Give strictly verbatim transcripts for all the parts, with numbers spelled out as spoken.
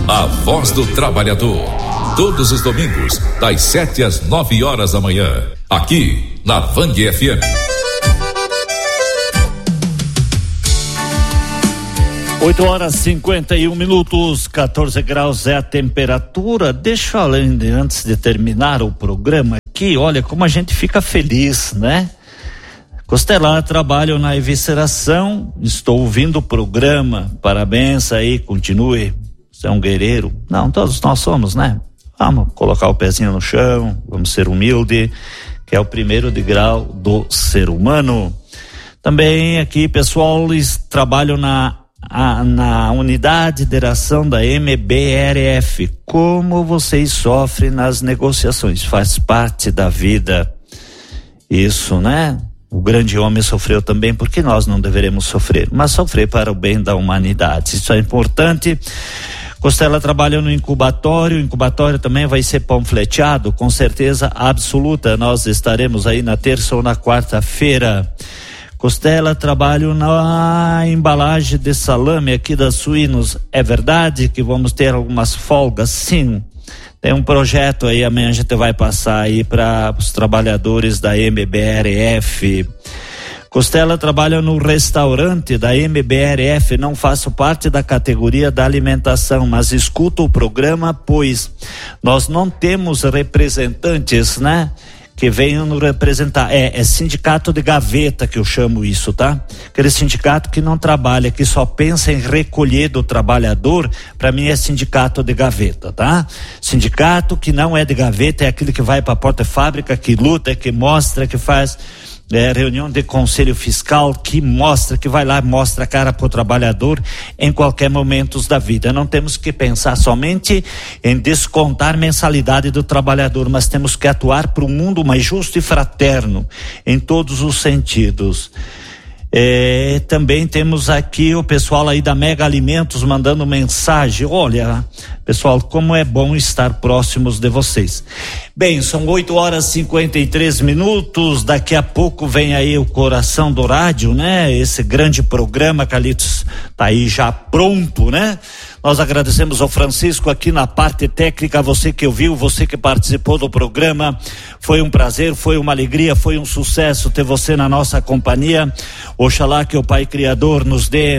a voz do trabalhador. Todos os domingos, das sete às nove horas da manhã, aqui na Vang F M. oito horas e cinquenta e um minutos, quatorze graus é a temperatura. Deixa eu, além de, antes de terminar o programa aqui, olha como a gente fica feliz, né? Costelar, trabalho na evisceração, estou ouvindo o programa, parabéns aí, continue, você é um guerreiro. Não, todos nós somos, né? Vamos colocar o pezinho no chão, vamos ser humilde, que é o primeiro de grau do ser humano. Também aqui, pessoal, trabalho na A, na unidade de ação da M B R F. Como vocês sofrem nas negociações, faz parte da vida isso, né? O grande homem sofreu também, porque nós não deveremos sofrer, mas sofrer para o bem da humanidade, isso é importante. Costela trabalha no incubatório, o incubatório também vai ser panfleteado, com certeza absoluta, nós estaremos aí na terça ou na quarta-feira. Costela, trabalho na embalagem de salame aqui da Suínos. É verdade que vamos ter algumas folgas? Sim. Tem um projeto aí, amanhã a gente vai passar aí para os trabalhadores da M B R F. Costela trabalha no restaurante da M B R F, não faço parte da categoria da alimentação, mas escuto o programa, pois nós não temos representantes, né? Que venham nos representar, é, é sindicato de gaveta que eu chamo isso, tá? Aquele sindicato que não trabalha, que só pensa em recolher do trabalhador, para mim é sindicato de gaveta, tá? Sindicato que não é de gaveta, é aquele que vai para a porta-fábrica, que luta, que mostra, que faz é, reunião de conselho fiscal, que mostra, que vai lá, mostra a cara pro trabalhador em qualquer momento da vida. Não temos que pensar somente em descontar mensalidade do trabalhador, mas temos que atuar para um mundo mais justo e fraterno em todos os sentidos. É, também temos aqui o pessoal aí da Mega Alimentos mandando mensagem. Olha, pessoal, como é bom estar próximos de vocês. Bem, são oito horas e cinquenta e três minutos. Daqui a pouco vem aí o Coração do Rádio, né? Esse grande programa, Carlitos, tá aí já pronto, né? Nós agradecemos ao Francisco aqui na parte técnica, você que ouviu, você que participou do programa. Foi um prazer, foi uma alegria, foi um sucesso ter você na nossa companhia. Oxalá que o Pai Criador nos dê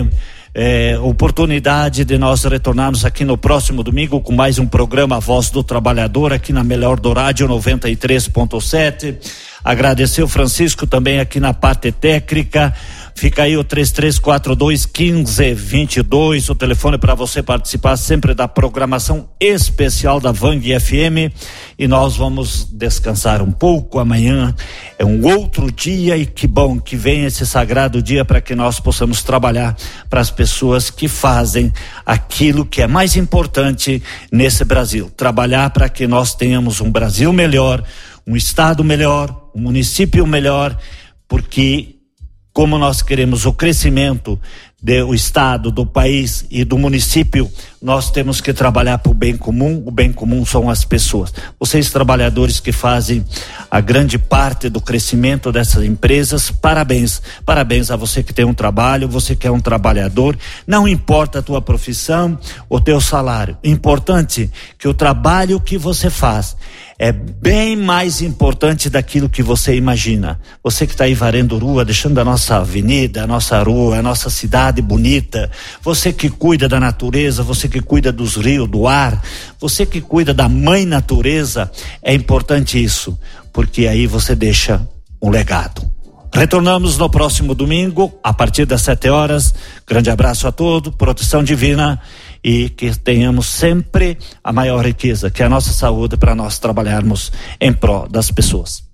É, oportunidade de nós retornarmos aqui no próximo domingo com mais um programa Voz do Trabalhador aqui na Melhor do Rádio noventa e três ponto sete. Agradecer o Francisco também aqui na parte técnica. Fica aí o três três quatro dois, um cinco dois dois, o telefone para você participar sempre da programação especial da Vang F M. E nós vamos descansar um pouco. Amanhã é um outro dia e que bom que vem esse sagrado dia para que nós possamos trabalhar para as pessoas que fazem aquilo que é mais importante nesse Brasil. Trabalhar para que nós tenhamos um Brasil melhor, um estado melhor, um município melhor, porque como nós queremos o crescimento do estado, do país e do município, nós temos que trabalhar para o bem comum. O bem comum são as pessoas. Vocês trabalhadores que fazem a grande parte do crescimento dessas empresas, parabéns, parabéns a você que tem um trabalho, você que é um trabalhador, não importa a tua profissão, o teu salário, importante que o trabalho que você faz é bem mais importante daquilo que você imagina. Você que está aí varrendo rua, deixando a nossa avenida, a nossa rua, a nossa cidade bonita, você que cuida da natureza, você que cuida dos rios, do ar, você que cuida da mãe natureza, é importante isso, porque aí você deixa um legado. Retornamos no próximo domingo, a partir das sete horas. Grande abraço a todos, proteção divina, e que tenhamos sempre a maior riqueza, que é a nossa saúde, para nós trabalharmos em prol das pessoas.